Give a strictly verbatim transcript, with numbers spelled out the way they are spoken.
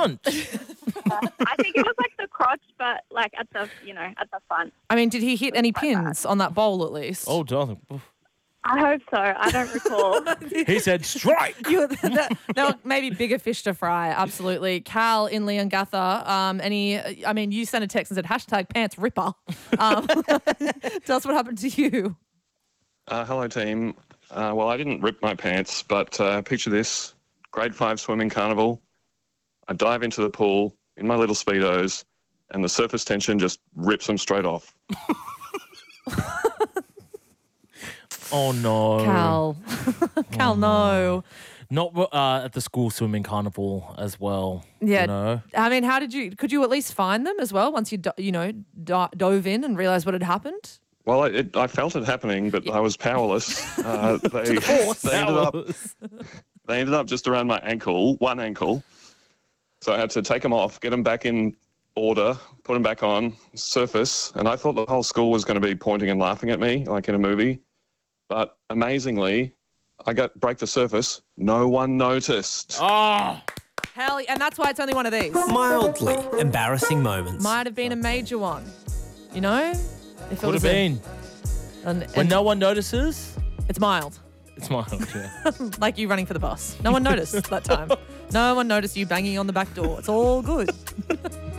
front. I think it was like the crotch, but like at the, you know, at the front. I mean, did he hit any pins on that bowl at least? Oh, darling. I hope so. I don't recall. He said, strike. You, that, there were maybe bigger fish to fry, absolutely. Cal in Leongatha, um, any, I mean, you sent a text and said, hashtag pants ripper. Um, tell us what happened to you. Uh, hello, team. Uh, well, I didn't rip my pants, but uh, picture this. Grade five swimming carnival. I dive into the pool in my little Speedos, and the surface tension just rips them straight off. Oh, no. Cal. Cal, Oh, no. Not uh, at the school swimming carnival as well. Yeah. You know? I mean, how did you, could you at least find them as well once you, do, you know, do, dove in and realised what had happened? Well, it, I felt it happening, but I was powerless. Uh, they, they ended up they ended up just around my ankle, one ankle. So I had to take them off, get them back in order, put them back on, surface. And I thought the whole school was going to be pointing and laughing at me, like in a movie. But amazingly, I got break the surface. No one noticed. Oh. Hell, and that's why it's only one of these. Mildly embarrassing moments. Might have been a major one. You know? If Could have a- been. And, When and no one notices, it's mild. it's mild, yeah. Like you running for the bus. No one noticed that time. No one noticed you banging on the back door. It's all good.